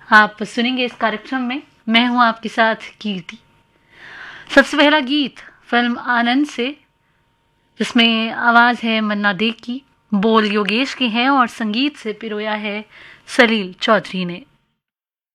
आप सुनेंगे इस कार्यक्रम में। मैं हूं आपके साथ कीर्ति। सबसे पहला गीत फिल्म आनंद से, जिसमें आवाज़ है मन्ना डे की, बोल योगेश के हैं और संगीत से पिरोया है सलील चौधरी ने।